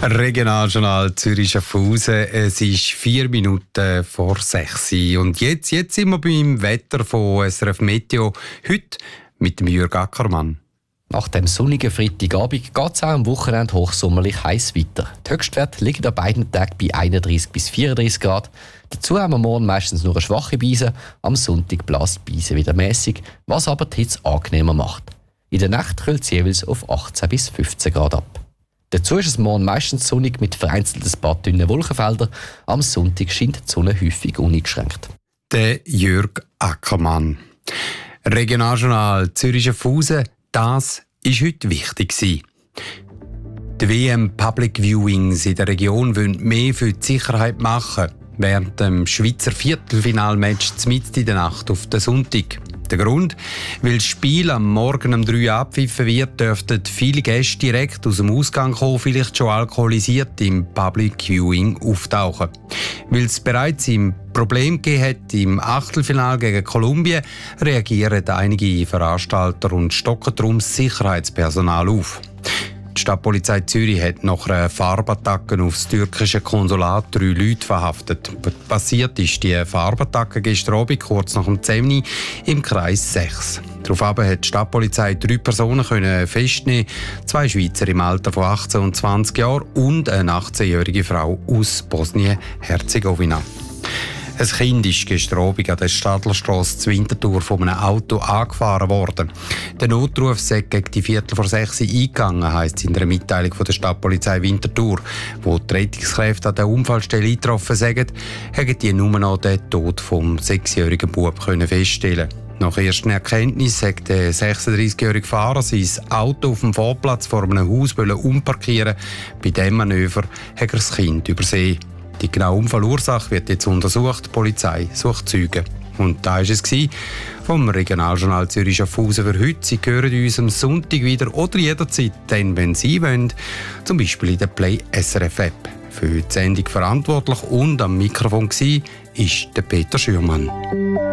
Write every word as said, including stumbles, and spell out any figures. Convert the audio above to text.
Regionaljournal Zürich-Schaffhausen. Es ist vier Minuten vor sechs. Und jetzt, jetzt sind wir beim Wetter von S R F Meteo. Heute mit dem Jürg Ackermann. Nach dem sonnigen Freitagabend geht es auch am Wochenende hochsommerlich heiß weiter. Die Höchstwerte liegen an beiden Tagen bei einunddreißig bis vierunddreißig Grad. Dazu haben wir morgen meistens nur eine schwache Beise. Am Sonntag bläst die Beise wieder mäßig, was aber die Hitze angenehmer macht. In der Nacht kühlt es jeweils auf achtzehn bis fünfzehn Grad ab. Dazu ist es morgen meistens sonnig mit vereinzelten paar dünnen Wolkenfeldern. Am Sonntag scheint die Sonne häufig uneingeschränkt. Der Jürg Ackermann. Regionaljournal Zürich-Schaffhausen. Das war heute wichtig. Die W M Public Viewings in der Region wollen mehr für die Sicherheit machen. Während dem Schweizer Viertelfinalmatch mitten in der Nacht auf den Sonntag. Der Grund? Weil das Spiel am Morgen um drei Uhr abgepfiffen wird, dürften viele Gäste direkt aus dem Ausgang kommen, vielleicht schon alkoholisiert im Public Viewing auftauchen. Weil es bereits im Problem gegeben hat im Achtelfinale gegen Kolumbien, reagieren einige Veranstalter und stocken darum das Sicherheitspersonal auf. Die Stadtpolizei Zürich hat nach einer Farbattacke aufs türkische Konsulat drei Leute verhaftet. Passiert ist die Farbattacke gestern Abend kurz nach dem zehn im Kreis sechs. Daraufhin hat die Stadtpolizei drei Personen können festnehmen, zwei Schweizer im Alter von achtzehn und zwanzig Jahren und eine achtzehnjährige Frau aus Bosnien-Herzegowina. Ein Kind ist gestern Abend an der Stadlerstrasse zu Winterthur von einem Auto angefahren worden. Der Notruf sei gegen die Viertel vor sechs eingegangen, heisst es in einer Mitteilung von der Stadtpolizei Winterthur. Wo die Rettungskräfte an der Unfallstelle eingetroffen sind, haben die nur noch den Tod des sechsjährigen Bub feststellen. Nach ersten Erkenntnissen hat der sechsunddreißigjährige Fahrer sein Auto auf dem Vorplatz vor einem Haus umparkieren. Bei diesem Manöver hat er das Kind übersehen. Die genaue Unfallursache wird jetzt untersucht. Die Polizei sucht Zeugen. Und da war es vom Regionaljournal Zürich-Schaffhausen für heute. Sie hören uns am Sonntag wieder oder jederzeit, dann, wenn Sie wollen. Zum Beispiel in der Play S R F App. Für die Sendung verantwortlich und am Mikrofon war der Peter Schürmann.